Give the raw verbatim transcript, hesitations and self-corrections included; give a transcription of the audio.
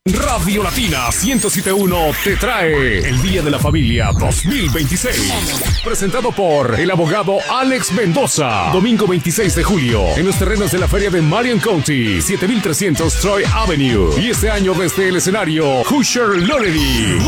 Radio Latina ciento siete punto uno te trae el Día de la Familia dos mil veintiséis. Presentado por el abogado Alex Mendoza. Domingo veintiséis de julio en los terrenos de la feria de Marion County, siete mil trescientos Troy Avenue. Y este año desde el escenario Hoosier Loredy.